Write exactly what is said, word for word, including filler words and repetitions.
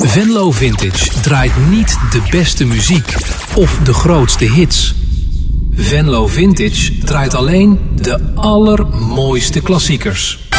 Venlo Vintage draait niet de beste muziek of de grootste hits. Venlo Vintage draait alleen de allermooiste klassiekers.